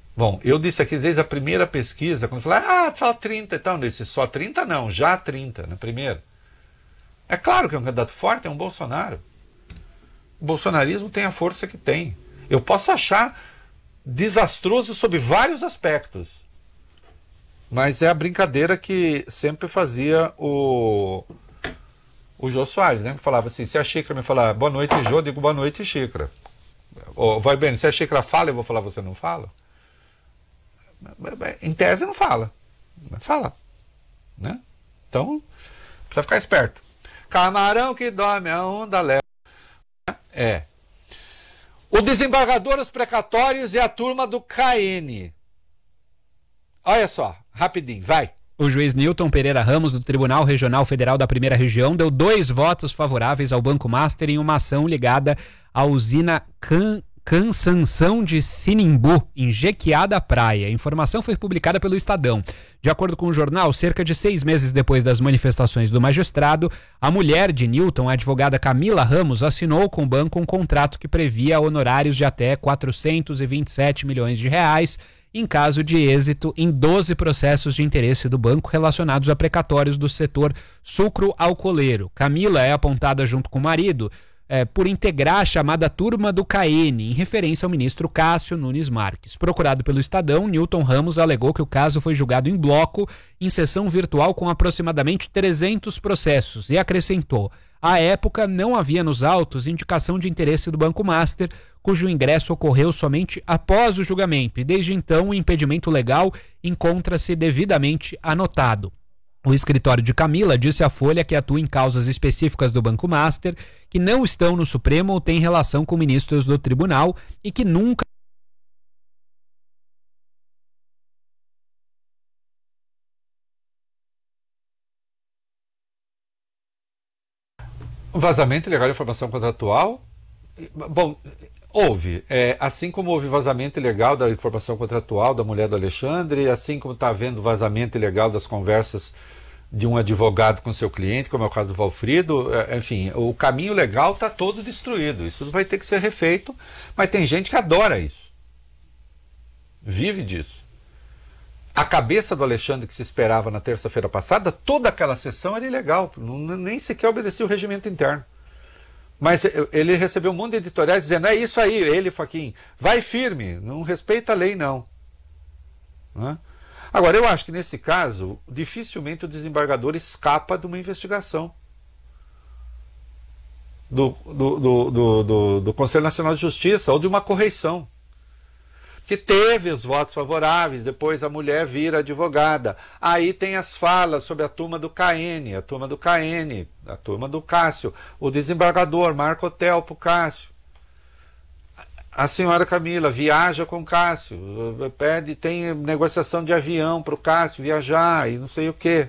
Bom, eu disse aqui desde a primeira pesquisa, quando eu falei, só 30 e tal, eu disse, só 30 não, já 30 na primeira. É claro que é um candidato forte, é um Bolsonaro. O bolsonarismo tem a força que tem. Eu posso achar desastroso sob vários aspectos, mas é a brincadeira que sempre fazia o Jô Soares, né? Que falava assim, se a Xícara me falar boa noite, Jô, eu digo boa noite, Xícara. Vai bem, se a Xícara fala, eu vou falar, você não fala? Em tese não fala. Mas fala. Né? Então, precisa ficar esperto. Camarão que dorme, a onda leva. O desembargador, os precatórios e a turma do KN. Olha só, rapidinho, vai. O juiz Newton Pereira Ramos, do Tribunal Regional Federal da Primeira Região, deu 2 votos favoráveis ao Banco Master em uma ação ligada à usina Cansanção de Sinimbu, em Jequiá da Praia. A informação foi publicada pelo Estadão. De acordo com o jornal, cerca de 6 meses depois das manifestações do magistrado, a mulher de Newton, a advogada Camila Ramos, assinou com o banco um contrato que previa honorários de até 427 milhões de reais em caso de êxito em 12 processos de interesse do banco relacionados a precatórios do setor sucro-alcooleiro. Camila é apontada junto com o marido por integrar a chamada turma do KN, em referência ao ministro Cássio Nunes Marques. Procurado pelo Estadão, Newton Ramos alegou que o caso foi julgado em bloco, em sessão virtual com aproximadamente 300 processos, e acrescentou: à época não havia nos autos indicação de interesse do Banco Master, cujo ingresso ocorreu somente após o julgamento, e desde então o impedimento legal encontra-se devidamente anotado. O escritório de Camila disse à Folha que atua em causas específicas do Banco Master, que não estão no Supremo ou têm relação com ministros do tribunal e que nunca... Vazamento ilegal de informação contratual? Bom, houve. Assim como houve vazamento ilegal da informação contratual da mulher do Alexandre, assim como está havendo vazamento ilegal das conversas de um advogado com seu cliente, como é o caso do Valfrido, enfim, o caminho legal está todo destruído. Isso vai ter que ser refeito, mas tem gente que adora isso. Vive disso. A cabeça do Alexandre que se esperava na terça-feira passada, toda aquela sessão era ilegal, nem sequer obedecia o regimento interno. Mas ele recebeu um monte de editoriais dizendo, é isso aí, ele, Fachin, vai firme, não respeita a lei não. Não é? Agora, eu acho que nesse caso, dificilmente o desembargador escapa de uma investigação do Conselho Nacional de Justiça ou de uma correição. Que teve os votos favoráveis, depois a mulher vira advogada. Aí tem as falas sobre a turma do KN, a turma do Cássio, o desembargador marca hotel para o Cássio. A senhora Camila viaja com o Cássio, tem negociação de avião para o Cássio viajar e não sei o quê.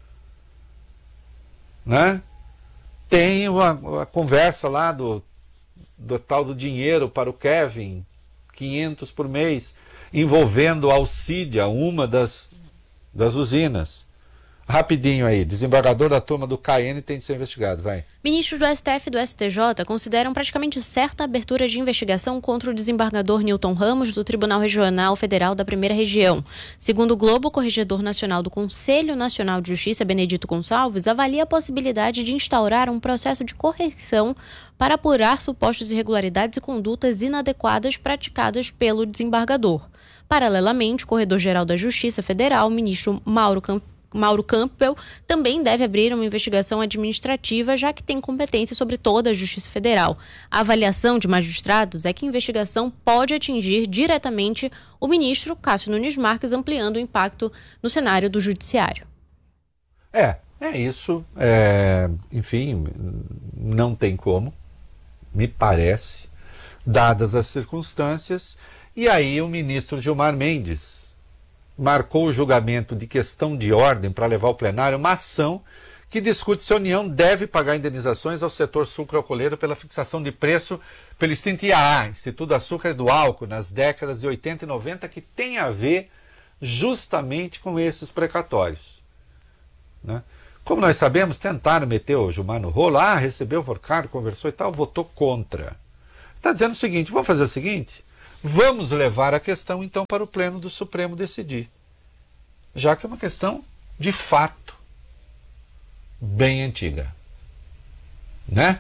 Né? Tem a conversa lá do tal do dinheiro para o Kevin, 500 por mês, envolvendo a Alcídia, uma das usinas. Rapidinho aí, desembargador da turma do KN tem de ser investigado, vai. Ministros do STF e do STJ consideram praticamente certa a abertura de investigação contra o desembargador Newton Ramos do Tribunal Regional Federal da Primeira Região. Segundo o Globo, o corregedor nacional do Conselho Nacional de Justiça, Benedito Gonçalves, avalia a possibilidade de instaurar um processo de correção para apurar supostas irregularidades e condutas inadequadas praticadas pelo desembargador. Paralelamente, o Corredor-Geral da Justiça Federal, ministro Mauro Campbell, também deve abrir uma investigação administrativa, já que tem competência sobre toda a Justiça Federal. A avaliação de magistrados é que a investigação pode atingir diretamente o ministro Cássio Nunes Marques, ampliando o impacto no cenário do judiciário. É isso. Enfim, não tem como, me parece, dadas as circunstâncias. E aí o ministro Gilmar Mendes marcou o julgamento de questão de ordem para levar ao plenário uma ação que discute se a União deve pagar indenizações ao setor sucro-alcooleiro pela fixação de preço pelo INSTIA, Instituto do Açúcar e do Álcool, nas décadas de 80 e 90, que tem a ver justamente com esses precatórios. Né? Como nós sabemos, tentaram meter o Gilmar no rolo, recebeu o forcado, conversou e tal, votou contra. Está dizendo o seguinte, vamos fazer o seguinte, Vamos levar a questão, então, para o Pleno do Supremo decidir. Já que é uma questão, de fato, bem antiga. Né?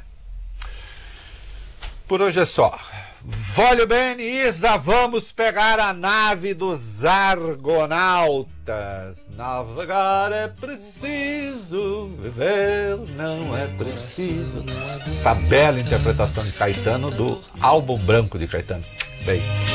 Por hoje é só. Voglio bene, Isa, vamos pegar a nave dos argonautas. Navegar é preciso, viver não é preciso. Esta bela interpretação de Caetano, do álbum branco de Caetano. Beijo.